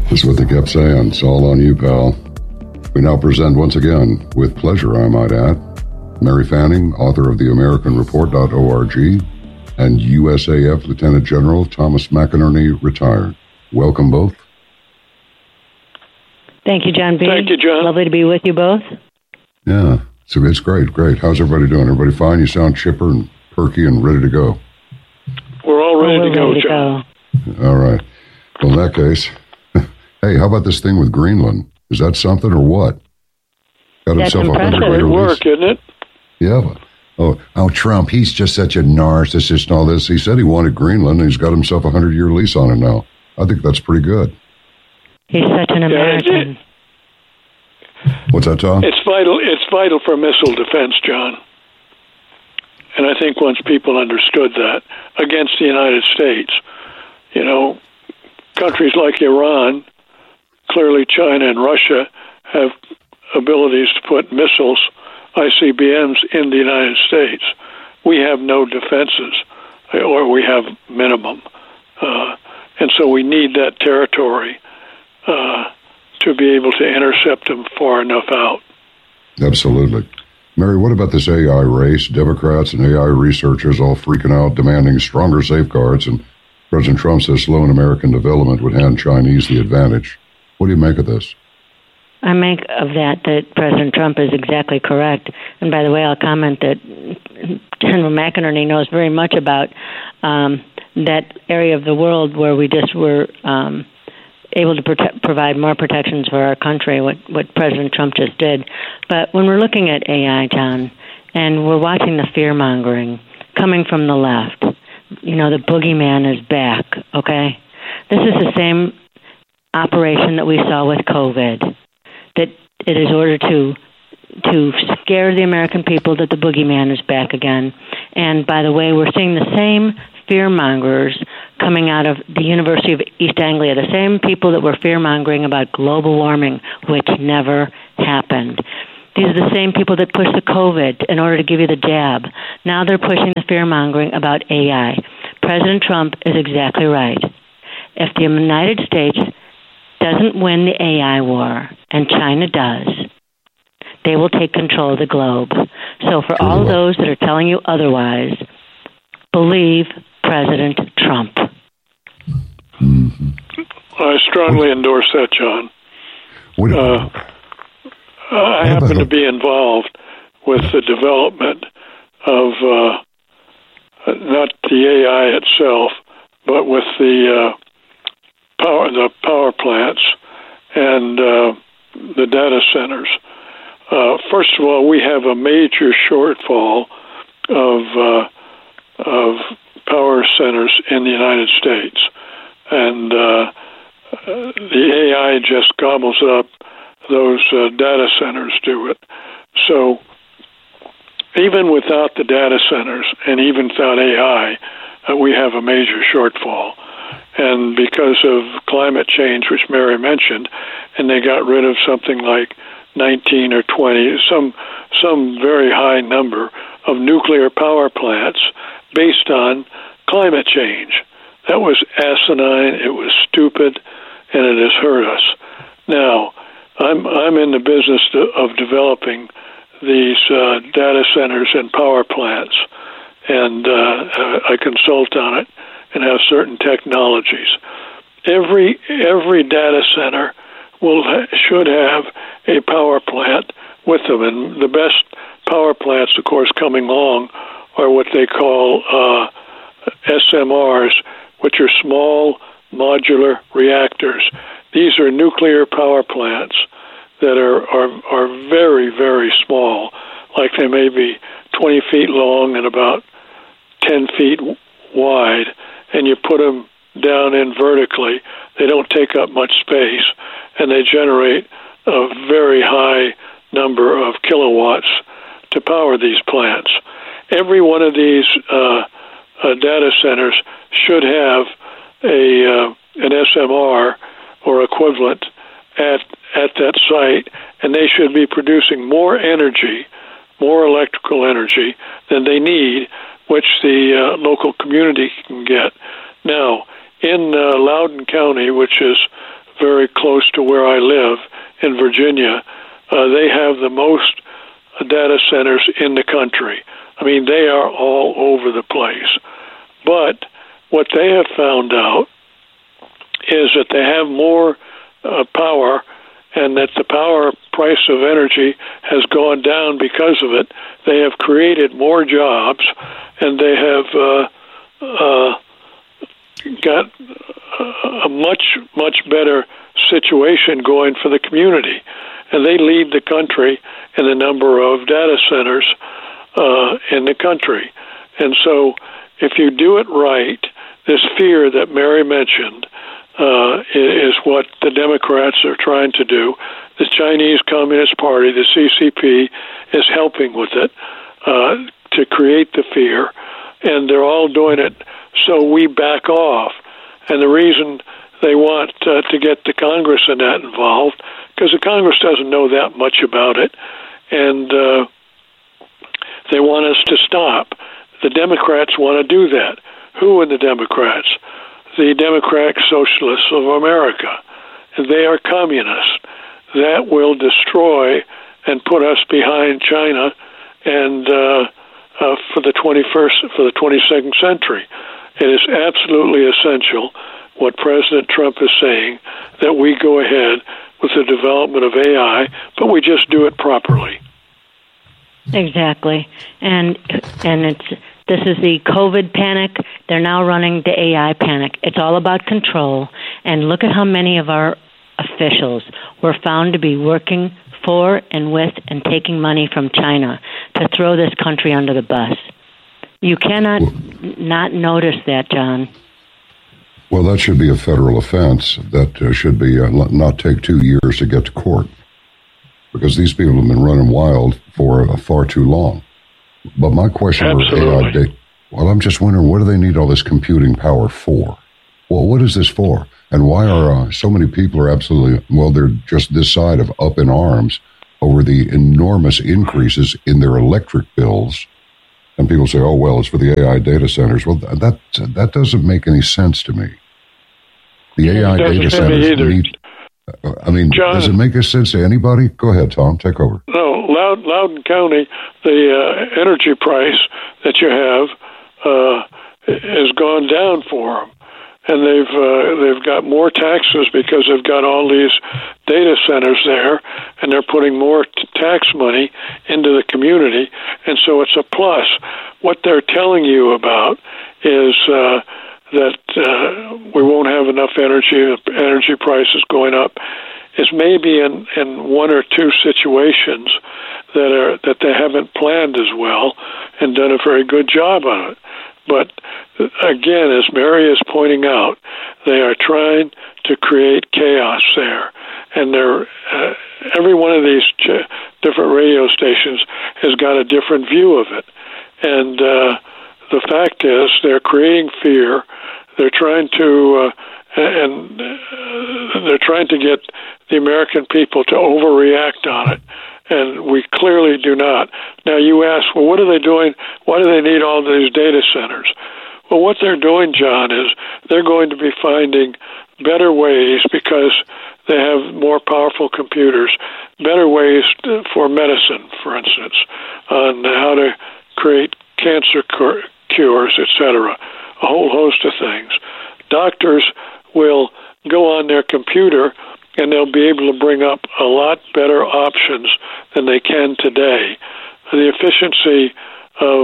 That's what they kept saying. It's all on you, pal. We now present once again, with pleasure I might add, Mary Fanning, author of the AmericanReport.org, and USAF Lieutenant General Thomas McInerney, retired. Welcome both. Thank you, John B. Thank you, John. Lovely to be with you both. Yeah, so it's great. How's everybody doing? Everybody fine? You sound chipper and perky and ready to go. We're all ready to go, John. All right. Well, in that case, hey, how about this thing with Greenland? Is that something or what? Got That's himself impressive. 100-year Good lease. work, isn't it? Yeah. Trump, he's just such a narcissist and all this. He said he wanted Greenland, and he's got himself a 100-year lease on it now. I think that's pretty good. He's such an American. What's that, Tom? It's vital for missile defense, John. And I think once people understood that against the United States, countries like Iran, clearly China and Russia, have abilities to put missiles, ICBMs, in the United States. We have no defenses, or we have minimum. And so we need that territory to be able to intercept them far enough out. Absolutely. Mary, what about this AI race? Democrats and AI researchers all freaking out, demanding stronger safeguards, and President Trump says slow in American development would hand Chinese the advantage. What do you make of this? I make of that President Trump is exactly correct. And by the way, I'll comment that General McInerney knows very much about that area of the world where we just were able to provide more protections for our country, what President Trump just did. But when we're looking at AI, John, and we're watching the fear-mongering coming from the left, the boogeyman is back, okay? This is the same operation that we saw with COVID, that it is ordered to scare the American people that the boogeyman is back again. And by the way, we're seeing the same fear-mongers coming out of the University of East Anglia, the same people that were fear-mongering about global warming, which never happened. These are the same people that pushed the COVID in order to give you the jab. Now they're pushing the fear-mongering about AI. President Trump is exactly right. If the United States doesn't win the AI war, and China does, they will take control of the globe. So for all those that are telling you otherwise, believe President Trump. Mm-hmm. I strongly endorse that, John. I happen to be involved with the development of not the AI itself, but with the power plants and the data centers. First of all, we have a major shortfall of power centers in the United States, and the AI just gobbles up those data centers do it. So even without the data centers and even without AI, we have a major shortfall. And because of climate change, which Mary mentioned, and they got rid of something like 19 or 20, some very high number of nuclear power plants based on climate change. That was asinine, it was stupid, and it has hurt us. Now, I'm in the business of developing these data centers and power plants, and I consult on it and have certain technologies. Every data center should have a power plant with them, and the best power plants, of course, coming along are what they call SMRs, which are small modular reactors. These are nuclear power plants that are very, very small, like they may be 20 feet long and about 10 feet wide, and you put them down in vertically. They don't take up much space, and they generate a very high number of kilowatts to power these plants. Every one of these data centers should have an SMR or equivalent at that site, and they should be producing more energy, more electrical energy than they need, which the local community can get. Now, in Loudoun County, which is very close to where I live in Virginia. They have the most data centers in the country. I mean, they are all over the place. But what they have found out is that they have more power, and that the power price of energy has gone down because of it. They have created more jobs, and they have got a much, much better situation going for the community. And they lead the country in the number of data centers in the country. And so if you do it right, this fear that Mary mentioned is what the Democrats are trying to do. The Chinese Communist Party, the CCP, is helping with it to create the fear, and they're all doing it so we back off. And the reason they want to get the Congress in that involved, because the Congress doesn't know that much about it, and they want us to stop. The Democrats want to do that. Who are the Democrats? The Democratic Socialists of America. They are communists. That will destroy and put us behind China and for the 22nd century. It is absolutely essential, what President Trump is saying, that we go ahead with the development of AI, but we just do it properly. Exactly. And this is the COVID panic. They're now running the AI panic. It's all about control. And look at how many of our officials were found to be working for and with and taking money from China to throw this country under the bus. You cannot not notice that, John. Well, that should be a federal offense. That should be not take 2 years to get to court, because these people have been running wild for far too long. But my question about AI, well, I'm just wondering, what do they need all this computing power for? Well, what is this for? And why are so many people are absolutely, well, they're just this side of up in arms over the enormous increases in their electric bills. And people say, oh, well, it's for the AI data centers. Well, that doesn't make any sense to me. The AI data centers need... I mean, John, does it make a sense to anybody? Go ahead, Tom. Take over. No, Loudoun County, the energy price that you have has gone down for them, and they've got more taxes because they've got all these data centers there, and they're putting more tax money into the community, and so it's a plus. What they're telling you about is that we won't have enough energy prices going up, is maybe in one or two situations that they haven't planned as well and done a very good job on it. But again, as Mary is pointing out, they are trying to create chaos there, and every one of these different radio stations has got a different view of it. And the fact is, they're creating fear. They're trying to they're trying to get the American people to overreact on it, and we clearly do not. Now, you ask, well, what are they doing? Why do they need all these data centers? Well, what they're doing, John, is they're going to be finding better ways, because they have more powerful computers, better ways for medicine, for instance, on how to create cancer cures, etc., a whole host of things. Doctors will go on their computer and they'll be able to bring up a lot better options than they can today. The efficiency of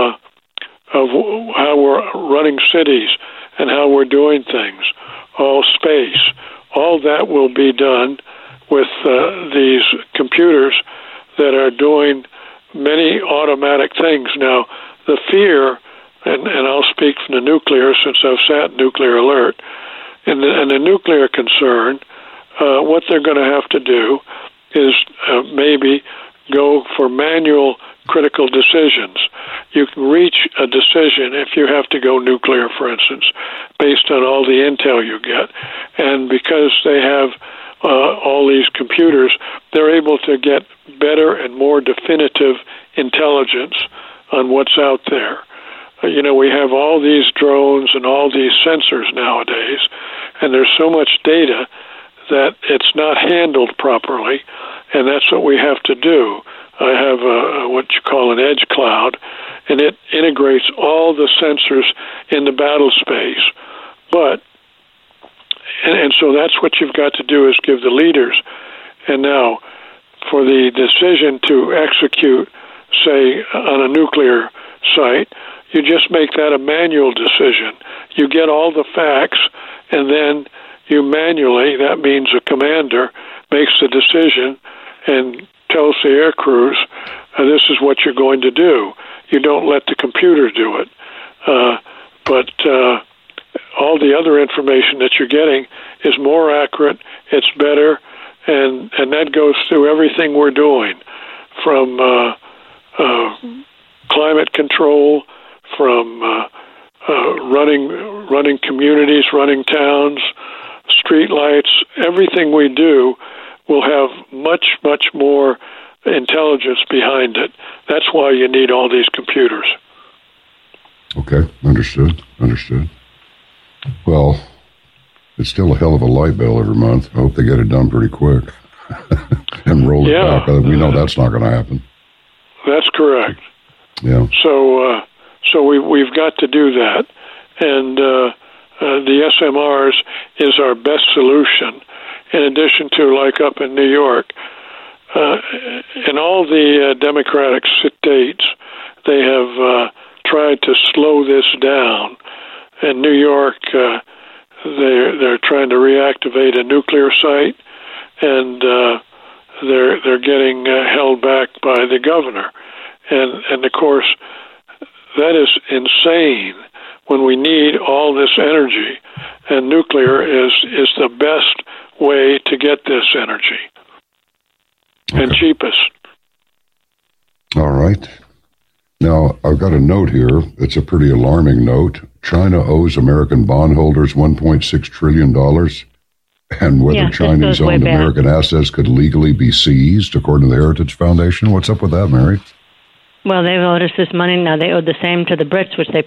how we're running cities and how we're doing things, all space, all that will be done with these computers that are doing many automatic things. Now, the fear, and I'll speak from the nuclear since I've sat in Nuclear Alert, and the nuclear concern, what they're going to have to do is maybe go for manual critical decisions. You can reach a decision if you have to go nuclear, for instance, based on all the intel you get. And because they have all these computers, they're able to get better and more definitive intelligence on what's out there. You know, we have all these drones and all these sensors nowadays, and there's so much data that it's not handled properly, and that's what we have to do. I have what you call an edge cloud, and it integrates all the sensors in the battle space. And so that's what you've got to do, is give the leaders. And now, for the decision to execute, say, on a nuclear site, you just make that a manual decision. You get all the facts, and then you manually, that means a commander, makes the decision and tells the air crews, this is what you're going to do. You don't let the computer do it. But all the other information that you're getting is more accurate, it's better, and that goes through everything we're doing, from climate control, from running communities, running towns, street lights. Everything we do will have much, much more intelligence behind it. That's why you need all these computers. Okay, understood. Well, it's still a hell of a light bill every month. I hope they get it done pretty quick and roll it back. We know that's not going to happen. That's correct. Yeah. So we've got to do that, and the SMRs is our best solution. In addition to, like up in New York, in all the Democratic states, they have tried to slow this down. In New York, they're trying to reactivate a nuclear site, and they're getting held back by the governor, and of course that is insane when we need all this energy, and nuclear is the best way to get this energy, and cheapest. All right. Now, I've got a note here. It's a pretty alarming note. China owes American bondholders $1.6 trillion, and whether Chinese-owned American assets could legally be seized, according to the Heritage Foundation. What's up with that, Mary? Well, they've owed us this money. Now they owed the same to the Brits, which they